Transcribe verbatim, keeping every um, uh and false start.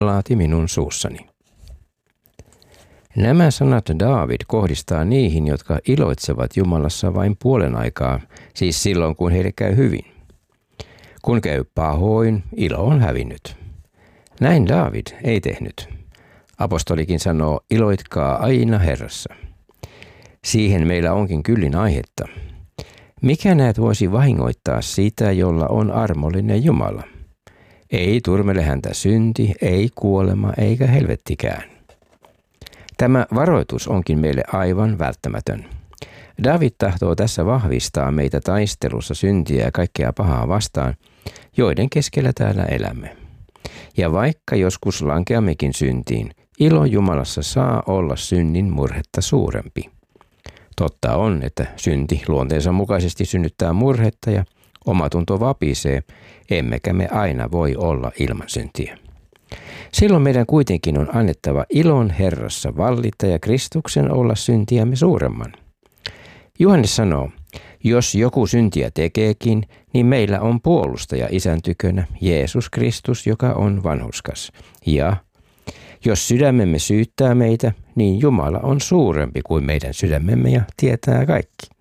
laati minun suussani. Nämä sanat Daavid kohdistaa niihin, jotka iloitsevat Jumalassa vain puolen aikaa, siis silloin kun heille käy hyvin. Kun käy pahoin, ilo on hävinnyt. Näin Daavid ei tehnyt. Apostolikin sanoo, iloitkaa aina Herrassa. Siihen meillä onkin kyllin aihetta. Mikä näet voisi vahingoittaa sitä, jolla on armollinen Jumala? Ei turmele häntä synti, ei kuolema eikä helvettikään. Tämä varoitus onkin meille aivan välttämätön. Daavid tahtoo tässä vahvistaa meitä taistelussa syntiä ja kaikkea pahaa vastaan, joiden keskellä täällä elämme. Ja vaikka joskus lankeammekin syntiin, ilo Jumalassa saa olla synnin murhetta suurempi. Totta on, että synti luonteensa mukaisesti synnyttää murhetta ja omatunto vapisee, emmekä me aina voi olla ilman syntiä. Silloin meidän kuitenkin on annettava ilon Herrassa vallita ja Kristuksen olla syntiämme suuremman. Johannes sanoo, jos joku syntiä tekeekin, niin meillä on puolustaja Isän tykönä, Jeesus Kristus, joka on vanhurskas. Ja jos sydämemme syyttää meitä, niin Jumala on suurempi kuin meidän sydämemme ja tietää kaikki.